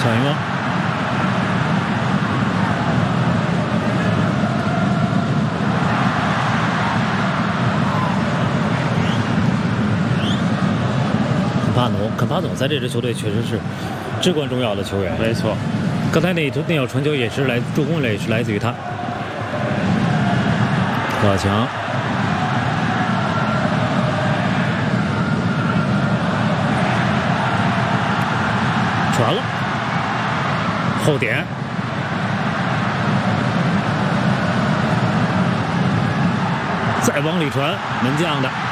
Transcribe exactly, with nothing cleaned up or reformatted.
小云梦。坎帕诺，坎帕诺在这支球队确实是至关重要的球员。 没错， 刚才那那脚传球也是来助攻，也是来自于他。何小强，传了，后点，再往里传，门将的。